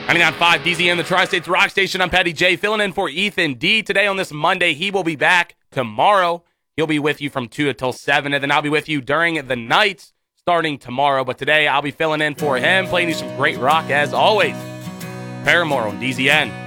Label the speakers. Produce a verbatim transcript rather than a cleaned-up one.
Speaker 1: ninety-nine point five D Z M, the Tri-States Rock Station. I'm Patty J, filling in for Ethan D. Today on this Monday, he will be back tomorrow. He'll be with you from two until seven, and then I'll be with you during the nights starting tomorrow. But today, I'll be filling in for him, playing you some great rock as always. Paramore on D Z N.